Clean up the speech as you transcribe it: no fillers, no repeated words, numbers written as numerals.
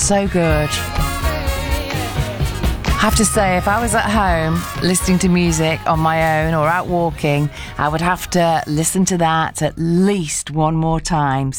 so good. I have to say, if I was at home listening to music on my own or out walking, I would have to listen to that at least one more time.